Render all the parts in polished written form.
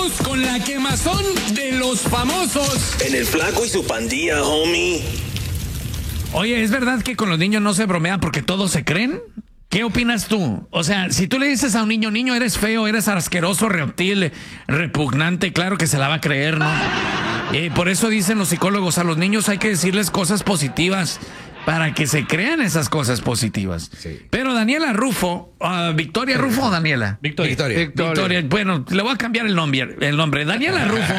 Vamos con la quemazón de los famosos. En el Flaco y su pandilla, homie. Oye, ¿es verdad que con los niños no se bromea porque todos se creen? ¿Qué opinas tú? O sea, si tú le dices a un niño, niño, eres feo, eres asqueroso, reptil, repugnante, claro que se la va a creer, ¿no? Por eso dicen los psicólogos, a los niños hay que decirles cosas positivas para que se crean esas cosas positivas. Sí. Pero Daniela Rufo, Victoria Rufo o Daniela? Victoria. Bueno, le voy a cambiar el nombre. Daniela Rufo.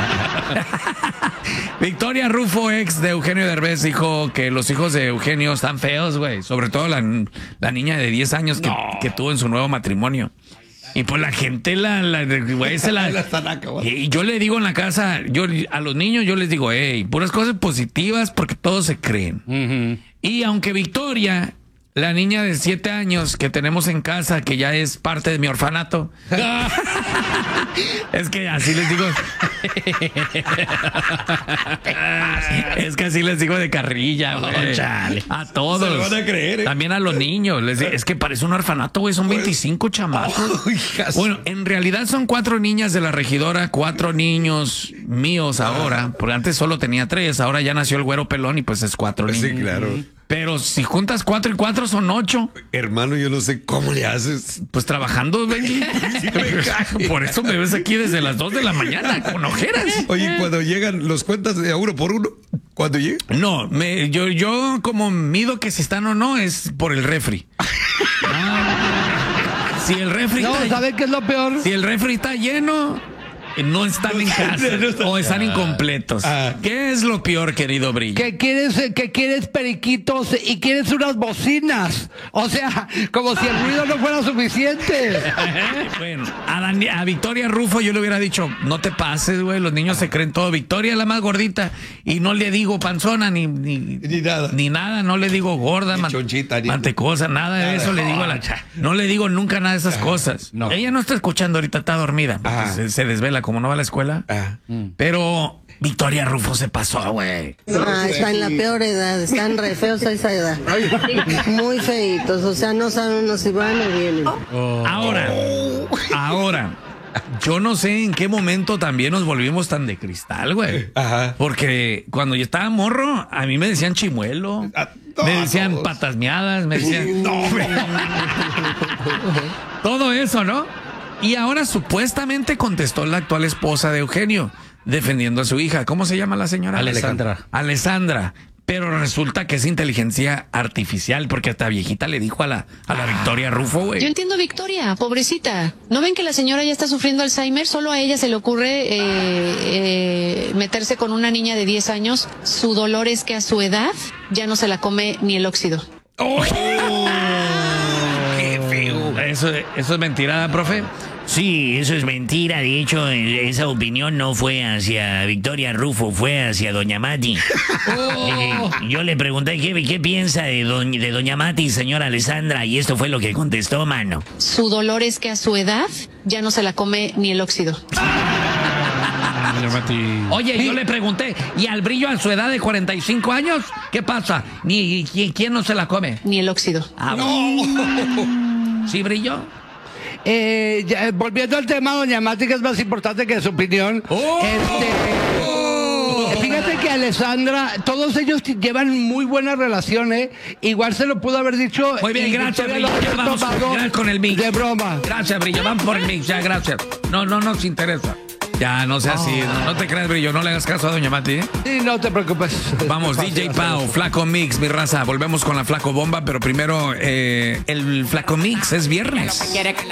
Victoria Rufo, ex de Eugenio Derbez, dijo que los hijos de Eugenio están feos, güey. Sobre todo la niña de 10 años que tuvo en su nuevo matrimonio. Y pues la gente güey, y yo le digo en la casa, a los niños yo les digo, hey, puras cosas positivas porque todos se creen. Y aunque Victoria, la niña de 7 años que tenemos en casa, que ya es parte de mi orfanato, es que así les digo. Es que así les digo de carrilla, güey. A todos. Se lo van a creer, ¿eh? También a los niños. Es que parece un orfanato, güey. Son 25 chamacos. Bueno, en realidad son 4 niñas de la regidora, 4 niños míos ahora. Porque antes solo tenía 3. Ahora ya nació el güero pelón y pues es 4 niños. Sí, claro. Pero si juntas 4 y 4 son 8. Hermano, yo no sé cómo le haces. Pues trabajando, güey. Por eso me ves aquí desde las 2 de la mañana con ojeras. Oye, cuando llegan, ¿los cuentas de a uno por uno? ¿Cuándo llegan? No, yo como mido que si están o no es por el refri. Si el refri ¿sabes qué es lo peor? Si el refri está lleno, no están en casa o están incompletos. ¿Qué es lo peor, querido Brillo? Que quieres periquitos y quieres unas bocinas. O sea, como si el ruido no fuera suficiente. Bueno, a Victoria Rufo yo le hubiera dicho, no te pases, güey, los niños se creen todo. Victoria es la más gordita y no le digo panzona ni nada, no le digo gorda, chonchita, mantecosa, nada de eso le digo a la no le digo nunca nada de esas cosas. No. Ella no está escuchando ahorita, está dormida, se desvela como no va a la escuela. Pero Victoria Rufo se pasó, güey. Está en la peor edad, están re feos a esa edad. Muy feitos, o sea, no saben si van o vienen. Ahora, yo no sé en qué momento también nos volvimos tan de cristal, güey. Porque cuando yo estaba morro, a mí me decían chimuelo, me decían patas miadas, me decían... todo eso, ¿no? Y ahora supuestamente contestó la actual esposa de Eugenio, defendiendo a su hija. ¿Cómo se llama la señora? Alessandra. Pero resulta que es inteligencia artificial, porque hasta viejita le dijo a la Victoria Rufo, güey. Yo entiendo a Victoria, pobrecita. ¿No ven que la señora ya está sufriendo Alzheimer? Solo a ella se le ocurre meterse con una niña de 10 años. Su dolor es que a su edad ya no se la come ni el óxido. ¡Qué feo! ¿Eso es mentira, profe? Sí, eso es mentira. De hecho, esa opinión no fue hacia Victoria Rufo, fue hacia Doña Mati. Yo le pregunté qué piensa de Doña Mati, señora Alessandra, y esto fue lo que contestó, mano. Su dolor es que a su edad ya no se la come ni el óxido. Oye, yo le pregunté, ¿y al Brillo a su edad de 45 años? ¿Qué pasa? ¿Quién no se la come? Ni el óxido. ¿Sí, Brillo? Volviendo al tema, doña Mati, que es más importante que su opinión. Fíjate que Alessandra, todos ellos llevan muy buena relación, ¿eh? Igual se lo pudo haber dicho. Muy bien, gracias, Brillo. Vamos con el mix. De broma. Gracias, Brillo. Vamos por el mix, ya, gracias. No nos interesa. Ya, no sea así. No te creas, Brillo. No le hagas caso a doña Mati, ¿eh? Sí, no te preocupes. Vamos, DJ Pau, Flaco Mix, mi raza. Volvemos con la Flaco Bomba, pero primero el Flaco Mix es viernes.